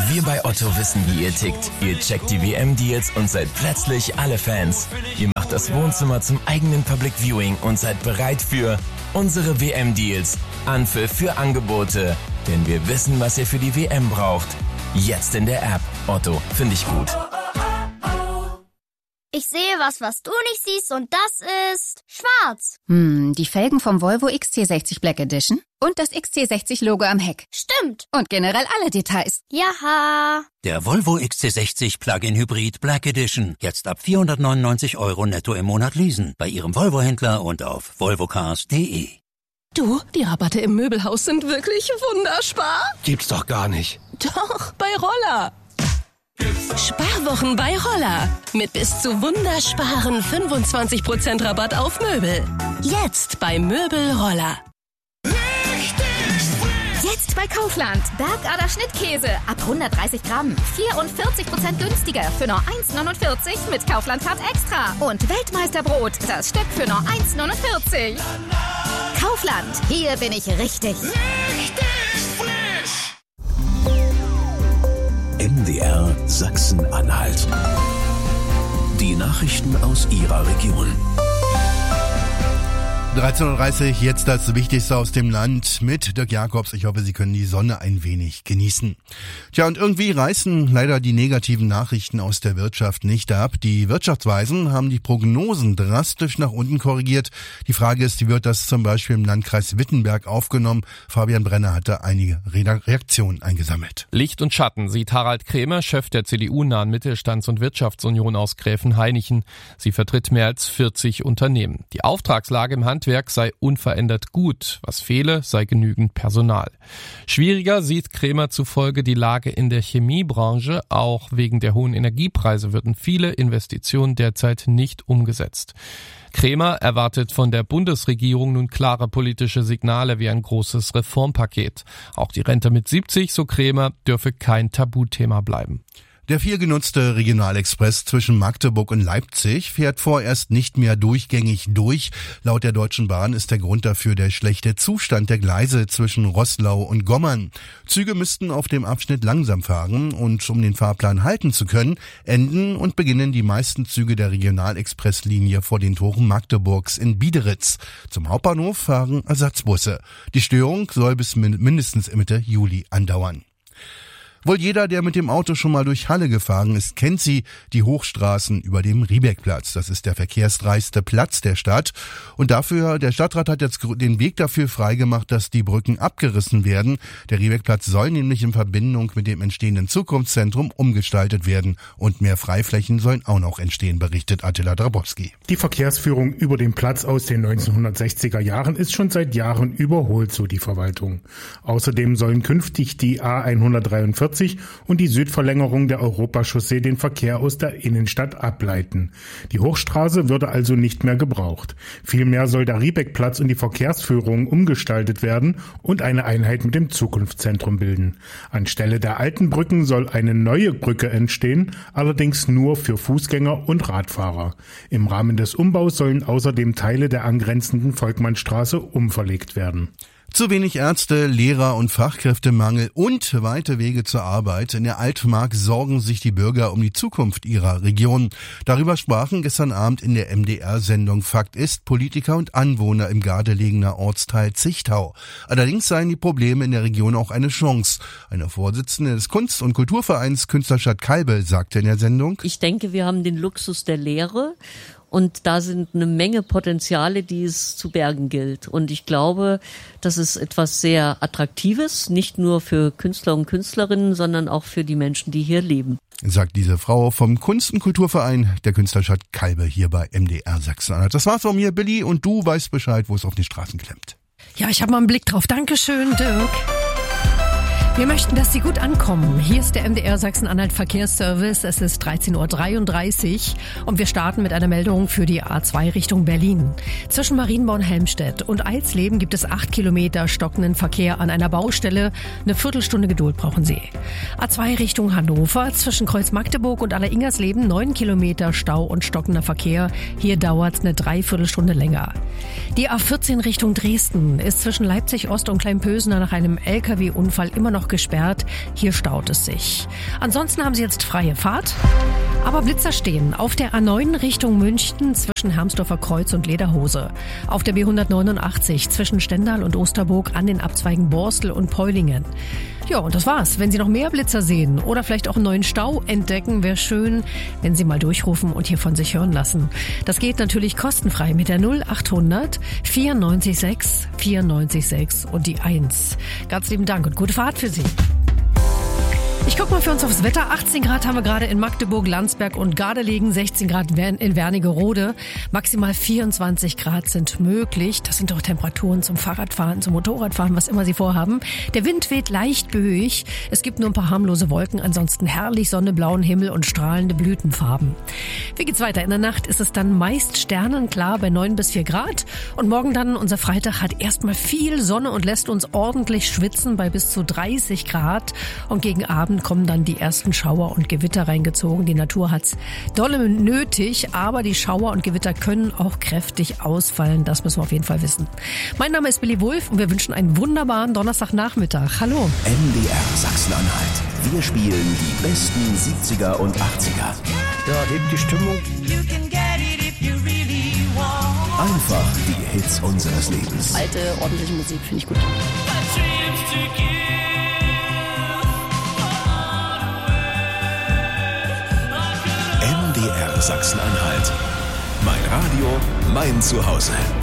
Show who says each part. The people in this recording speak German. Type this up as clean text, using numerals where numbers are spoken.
Speaker 1: Wir bei Otto wissen, wie ihr tickt. Ihr checkt die WM-Deals und seid plötzlich alle Fans. Ihr macht das Wohnzimmer zum eigenen Public Viewing und seid bereit für unsere WM-Deals. Anpfiff für Angebote. Denn wir wissen, was ihr für die WM braucht. Jetzt in der App. Otto, finde ich gut.
Speaker 2: Ich sehe was du nicht siehst, und das ist schwarz.
Speaker 3: Die Felgen vom Volvo XC60 Black Edition und das XC60-Logo am Heck.
Speaker 2: Stimmt.
Speaker 3: Und generell alle Details.
Speaker 2: Jaha.
Speaker 4: Der Volvo XC60 Plug-in Hybrid Black Edition. Jetzt ab 499 € netto im Monat leasen. Bei Ihrem Volvo-Händler und auf volvocars.de.
Speaker 5: Du, die Rabatte im Möbelhaus sind wirklich wunderspar.
Speaker 6: Gibt's doch gar nicht.
Speaker 5: Doch, bei Roller. Sparwochen bei Roller. Mit bis zu wundersparen 25% Rabatt auf Möbel. Jetzt bei Möbelroller.
Speaker 3: Jetzt bei Kaufland. Bergader Schnittkäse ab 130 Gramm. 44% günstiger für nur 1,49 mit Kaufland-Card Extra. Und Weltmeisterbrot, das Stück für nur 1,49. Kaufland, hier bin ich richtig.
Speaker 7: MDR Sachsen-Anhalt. Die Nachrichten aus Ihrer Region.
Speaker 8: 13:30 Uhr, jetzt das Wichtigste aus dem Land mit Dirk Jakobs. Ich hoffe, Sie können die Sonne ein wenig genießen. Tja, und irgendwie reißen leider die negativen Nachrichten aus der Wirtschaft nicht ab. Die Wirtschaftsweisen haben die Prognosen drastisch nach unten korrigiert. Die Frage ist, wie wird das zum Beispiel im Landkreis Wittenberg aufgenommen? Fabian Brenner hatte einige Reaktionen eingesammelt.
Speaker 9: Licht und Schatten sieht Harald Krämer, Chef der CDU-nahen Mittelstands- und Wirtschaftsunion aus Gräfenhainichen. Sie vertritt mehr als 40 Unternehmen. Die Auftragslage im Handwerk sei unverändert gut. Was fehle, sei genügend Personal. Schwieriger sieht Krämer zufolge die Lage in der Chemiebranche. Auch wegen der hohen Energiepreise würden viele Investitionen derzeit nicht umgesetzt. Krämer erwartet von der Bundesregierung nun klare politische Signale wie ein großes Reformpaket. Auch die Rente mit 70, so Krämer, dürfe kein Tabuthema bleiben.
Speaker 8: Der viel genutzte Regionalexpress zwischen Magdeburg und Leipzig fährt vorerst nicht mehr durchgängig durch. Laut der Deutschen Bahn ist der Grund dafür der schlechte Zustand der Gleise zwischen Roßlau und Gommern. Züge müssten auf dem Abschnitt langsam fahren und um den Fahrplan halten zu können, enden und beginnen die meisten Züge der Regionalexpresslinie vor den Toren Magdeburgs in Biederitz. Zum Hauptbahnhof fahren Ersatzbusse. Die Störung soll bis mindestens Mitte Juli andauern. Wohl jeder, der mit dem Auto schon mal durch Halle gefahren ist, kennt sie, die Hochstraßen über dem Riebeckplatz. Das ist der verkehrsreichste Platz der Stadt. Und der Stadtrat hat jetzt den Weg dafür freigemacht, dass die Brücken abgerissen werden. Der Riebeckplatz soll nämlich in Verbindung mit dem entstehenden Zukunftszentrum umgestaltet werden. Und mehr Freiflächen sollen auch noch entstehen, berichtet Attila Drabowski.
Speaker 10: Die Verkehrsführung über den Platz aus den 1960er Jahren ist schon seit Jahren überholt, so die Verwaltung. Außerdem sollen künftig die A143 und die Südverlängerung der Europachaussee den Verkehr aus der Innenstadt ableiten. Die Hochstraße würde also nicht mehr gebraucht. Vielmehr soll der Riebeckplatz und die Verkehrsführung umgestaltet werden und eine Einheit mit dem Zukunftszentrum bilden. Anstelle der alten Brücken soll eine neue Brücke entstehen, allerdings nur für Fußgänger und Radfahrer. Im Rahmen des Umbaus sollen außerdem Teile der angrenzenden Volkmannstraße umverlegt werden.
Speaker 8: Zu wenig Ärzte, Lehrer und Fachkräftemangel und weite Wege zur Arbeit. In der Altmark sorgen sich die Bürger um die Zukunft ihrer Region. Darüber sprachen gestern Abend in der MDR-Sendung Fakt ist Politiker und Anwohner im Gardelegener Ortsteil Zichtau. Allerdings seien die Probleme in der Region auch eine Chance. Eine Vorsitzende des Kunst- und Kulturvereins Künstlerstadt Kalbe sagte in der Sendung:
Speaker 11: Ich denke, wir haben den Luxus der Lehre. Und da sind eine Menge Potenziale, die es zu bergen gilt. Und ich glaube, das ist etwas sehr Attraktives, nicht nur für Künstler und Künstlerinnen, sondern auch für die Menschen, die hier leben.
Speaker 8: Sagt diese Frau vom Kunst- und Kulturverein der Künstlerstadt Kalbe hier bei MDR Sachsen-Anhalt. Das war's von mir, Billy, und du weißt Bescheid, wo es auf die Straßen klemmt.
Speaker 5: Ja, ich habe mal einen Blick drauf. Dankeschön, Dirk. Wir möchten, dass Sie gut ankommen. Hier ist der MDR Sachsen-Anhalt Verkehrsservice. Es ist 13:33 Uhr und wir starten mit einer Meldung für die A2 Richtung Berlin. Zwischen Marienborn, Helmstedt und Eilsleben gibt es 8 Kilometer stockenden Verkehr an einer Baustelle. Eine Viertelstunde Geduld brauchen Sie. A2 Richtung Hannover. Zwischen Kreuz Magdeburg und Alleringersleben 9 Kilometer Stau und stockender Verkehr. Hier dauert es eine Dreiviertelstunde länger. Die A14 Richtung Dresden ist zwischen Leipzig Ost und Kleinpösener nach einem LKW-Unfall immer noch noch gesperrt. Hier staut es sich. Ansonsten haben Sie jetzt freie Fahrt. Aber Blitzer stehen auf der A9 Richtung München zwischen Hermsdorfer Kreuz und Lederhose. Auf der B189 zwischen Stendal und Osterburg an den Abzweigen Borstel und Peulingen. Ja, und das war's. Wenn Sie noch mehr Blitzer sehen oder vielleicht auch einen neuen Stau entdecken, wäre schön, wenn Sie mal durchrufen und hier von sich hören lassen. Das geht natürlich kostenfrei mit der 0800 94 94 und die 1. Ganz lieben Dank und gute Fahrt für Sie. Ich guck mal für uns aufs Wetter. 18 Grad haben wir gerade in Magdeburg, Landsberg und Gardelegen, 16 Grad in Wernigerode. Maximal 24 Grad sind möglich. Das sind auch Temperaturen zum Fahrradfahren, zum Motorradfahren, was immer Sie vorhaben. Der Wind weht leicht böig. Es gibt nur ein paar harmlose Wolken. Ansonsten herrlich Sonne, blauen Himmel und strahlende Blütenfarben. Wie geht's weiter? In der Nacht ist es dann meist sternenklar bei 9 bis 4 Grad. Und morgen dann, unser Freitag, hat erstmal viel Sonne und lässt uns ordentlich schwitzen bei bis zu 30 Grad. Und gegen Abend kommen dann die ersten Schauer und Gewitter reingezogen. Die Natur hat's dolle nötig, aber die Schauer und Gewitter können auch kräftig ausfallen. Das müssen wir auf jeden Fall wissen. Mein Name ist Billy Wulff und wir wünschen einen wunderbaren Donnerstagnachmittag. Hallo.
Speaker 7: MDR Sachsen-Anhalt. Wir spielen die besten 70er und 80er.
Speaker 6: Ja, hebt die Stimmung.
Speaker 7: Einfach die Hits unseres Lebens.
Speaker 12: Alte, ordentliche Musik finde ich gut.
Speaker 7: MDR Sachsen-Anhalt. Mein Radio, mein Zuhause.